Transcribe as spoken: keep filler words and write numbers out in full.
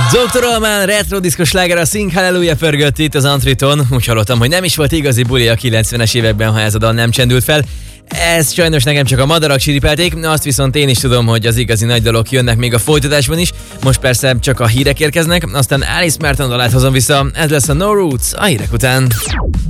doktor Alman retro diszkos sláger, a Sing Hallelujah pörgött itt az Antriton. Úgy hallottam, hogy nem is volt igazi buli a kilencvenes években, ha ez a dal nem csendült fel. Ez sajnos nekem csak a madarak csiripelték, azt viszont én is tudom, hogy az igazi nagy dalok jönnek még a folytatásban is. Most persze csak a hírek érkeznek, aztán Alice Merton dalát hozom vissza, ez lesz a No Roots a hírek után.